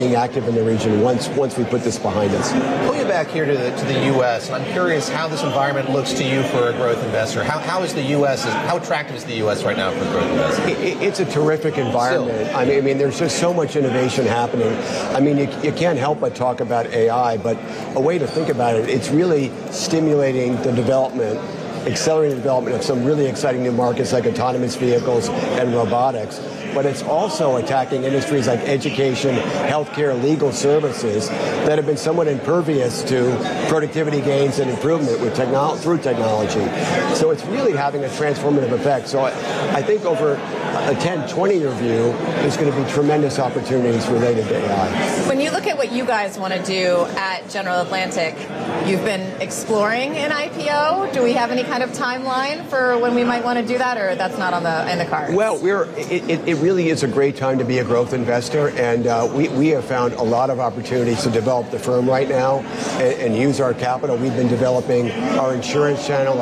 being active in the region once we put this behind us. Pull you back here to the U.S., and I'm curious how this environment looks to you for a growth investor. How attractive is the U.S. right now for a growth investor? It's a terrific environment. Still. I mean, there's just so much innovation happening. I mean, you can't help but talk about AI, but a way to think about it, it's really stimulating the development, accelerating the development of some really exciting new markets like autonomous vehicles and robotics. But it's also attacking industries like education, healthcare, legal services that have been somewhat impervious to productivity gains and improvement with through technology. So it's really having a transformative effect. So I think over a 10, 20-year view, there's going to be tremendous opportunities related to AI. When you look at what you guys want to do at General Atlantic, you've been exploring an IPO. Do we have any kind of timeline for when we might want to do that, or that's not in the cards? Well, it really is a great time to be a growth investor, and we have found a lot of opportunities to develop the firm right now and use our capital. We've been developing our insurance channel,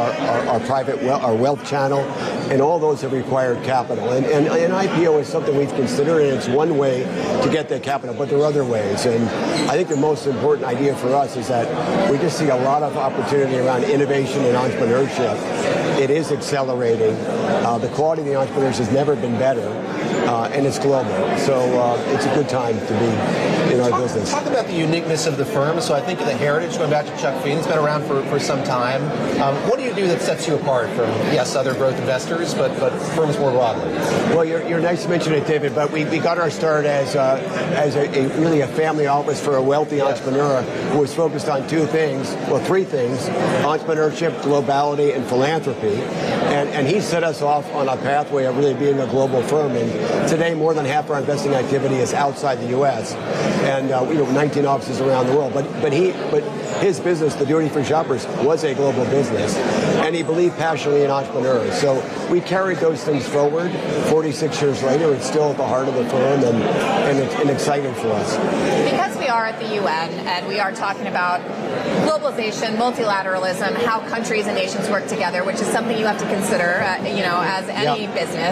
our wealth channel, and all those have required capital. And an IPO is something we've considered, and it's one way to get that capital, but there are other ways. And I think the most important idea for us is that we just see a lot of opportunity around innovation and entrepreneurship. It is accelerating. The quality of the entrepreneurs has never been better, and it's global. So it's a good time to be in our business. Talk about the uniqueness of the firm. So I think the heritage, going back to Chuck Feeney, it's been around for some time. What do you do that sets you apart from, yes, other growth investors, but firms more broadly? Well, you're nice to mention it, David, but we got our start as really a family office for a wealthy entrepreneur who was focused on three things: entrepreneurship, globality, and philanthropy. And he set us off on a pathway of really being a global firm. And today, more than half our investing activity is outside the U.S. And we have 19 offices around the world. But his business, the Duty Free Shoppers, was a global business, and he believed passionately in entrepreneurs. So we carried those things forward. 46 years later, it's still at the heart of the firm, and it's exciting for us. Because we are at the UN and we are talking about globalization, multilateralism, how countries and nations work together, which is something you have to consider, as any business.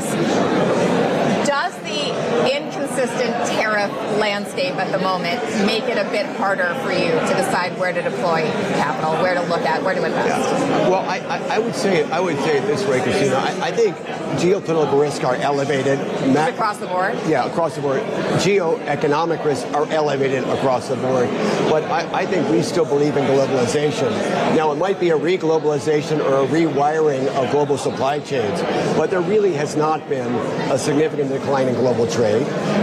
Does the inconsistent tariff landscape at the moment make it a bit harder for you to decide where to deploy capital, where to look at, where to invest? Yeah. Well, I would say it this way, Christina. I think geopolitical risks are elevated. Across the board? Yeah, across the board. Geoeconomic risks are elevated across the board. But I think we still believe in globalization. Now, it might be a re-globalization or a rewiring of global supply chains, but there really has not been a significant decline in global trade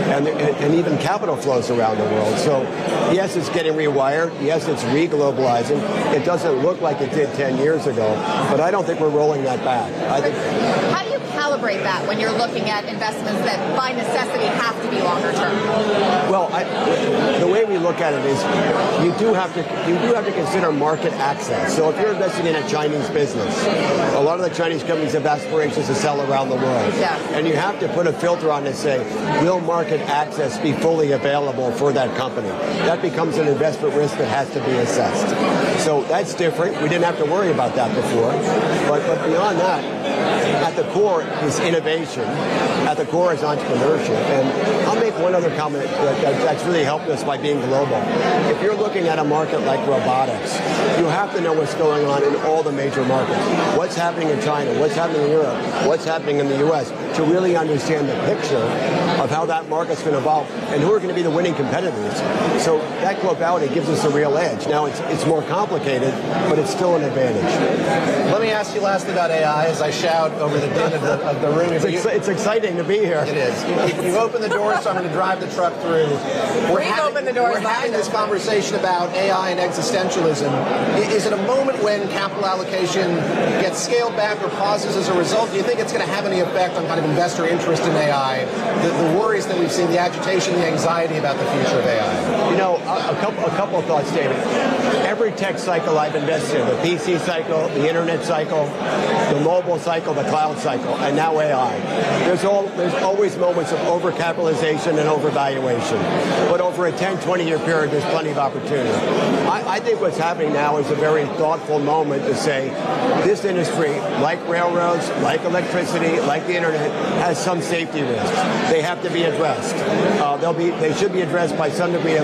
and even capital flows around the world. So, yes, it's getting rewired. Yes, it's re-globalizing. It doesn't look like it did 10 years ago, but I don't think we're rolling that back. How do you calibrate that when you're looking at investments that by necessity have to be longer term? Well, the way we look at it is you do have to consider market access. So if you're investing in a Chinese business, a lot of the Chinese companies have aspirations to sell around the world. Yeah. And you have to put a filter on and say, will market access be fully available for that company? That becomes an investment risk that has to be assessed. So that's different. We didn't have to worry about that before. But beyond that, at the core is innovation. At the core is entrepreneurship. And I'll make one other comment that's really helped us by being global. If you're looking at a market like robotics, you have to know what's going on in all the major markets. What's happening in China? What's happening in Europe? What's happening in the U.S. to really understand the picture of how that market's going to evolve and who are going to be the winning competitors. So that globality gives us a real edge. Now, it's more complicated, but it's still an advantage. Let me ask you last about AI as I shout over the din of the room. It's exciting to be here. It is. You've opened the door, so I'm going to drive the truck through. We're having this conversation about AI and existentialism. Is it a moment when capital allocation gets scaled back or pauses as a result? Do you think it's going to have any effect on kind of investor interest in AI? The worries that we've seen, the agitation, the anxiety about the future of AI? A couple of thoughts, David. every tech cycle I've invested in, the PC cycle, the internet cycle, the mobile cycle, the cloud cycle, and now AI. There's always moments of overcapitalization and overvaluation. But over a 10, 20-year period, there's plenty of opportunity. I think what's happening now is a very thoughtful moment to say this industry, like railroads, like electricity, like the internet, has some safety risks. They have to be addressed. They should be addressed by some degree of